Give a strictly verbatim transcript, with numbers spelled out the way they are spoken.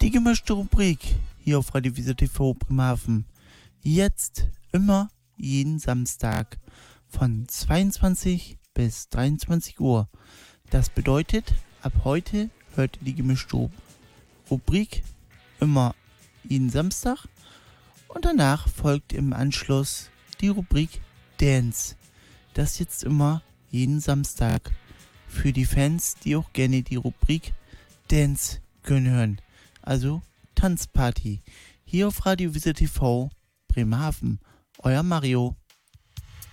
Die gemischte Rubrik hier auf Radio Wiese T V Bremerhaven. Jetzt immer jeden Samstag von zweiundzwanzig bis dreiundzwanzig Uhr. Das bedeutet, ab heute hört ihr die gemischte Rubrik immer jeden Samstag und danach folgt im Anschluss die Rubrik Dance. Das jetzt immer jeden Samstag für die Fans, die auch gerne die Rubrik Dance können hören. Also Tanzparty. Hier auf Radio Wiese T V Bremerhaven. Euer Mario.